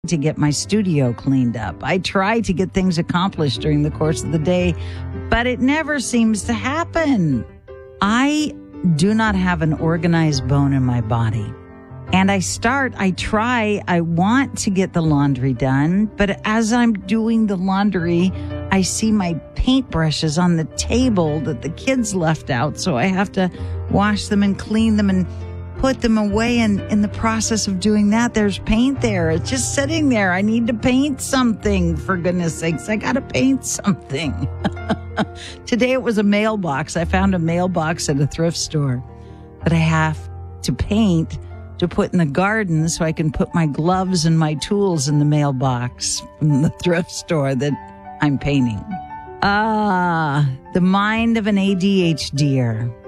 to get my studio cleaned up. I try to get things accomplished during the course of the day, but it never seems to happen. I do not have an organized bone in my body. And I want to get the laundry done, but as I'm doing the laundry, I see my paintbrushes on the table that the kids left out, so I have to wash them and clean them and put them away, and in the process of doing that, there's paint there. It's just sitting there. I need to paint something, for goodness sakes. I gotta paint something. Today it was a mailbox. I found a mailbox at a thrift store that I have to paint to put in the garden so I can put my gloves and my tools in the mailbox from the thrift store that I'm painting. The mind of an ADHDer.